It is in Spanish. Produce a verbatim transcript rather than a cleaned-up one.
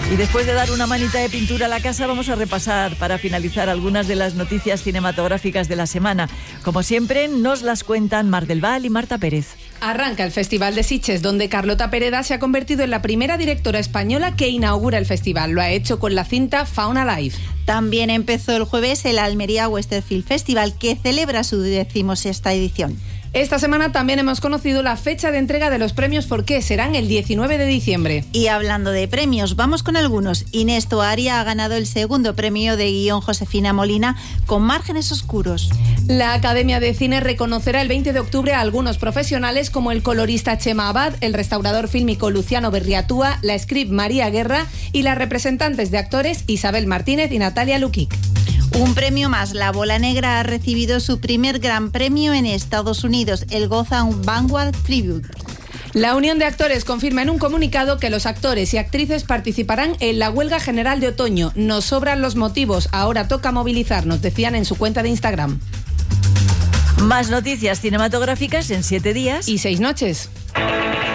Y después de dar una manita de pintura a la casa, vamos a repasar para finalizar algunas de las noticias cinematográficas de la semana. Como siempre, nos las cuentan Mar del Val y Marta Pérez. Arranca el Festival de Sitges, donde Carlota Pereda se ha convertido en la primera directora española que inaugura el festival. Lo ha hecho con la cinta Fauna Live. También empezó el jueves el Almería Western Film Festival, que celebra su decimosexta edición. Esta semana también hemos conocido la fecha de entrega de los premios Forqué, serán el diecinueve de diciembre. Y hablando de premios, vamos con algunos. Inés Toaria ha ganado el segundo premio de guión Josefina Molina con Márgenes Oscuros. La Academia de Cine reconocerá el veinte de octubre a algunos profesionales como el colorista Chema Abad, el restaurador fílmico Luciano Berriatúa, la script María Guerra y las representantes de actores Isabel Martínez y Natalia Lukic. Un premio más. La Bola Negra ha recibido su primer gran premio en Estados Unidos, el Gotham Vanguard Tribute. La Unión de Actores confirma en un comunicado que los actores y actrices participarán en la huelga general de otoño. Nos sobran los motivos, ahora toca movilizarnos, decían en su cuenta de Instagram. Más noticias cinematográficas en siete días y seis noches.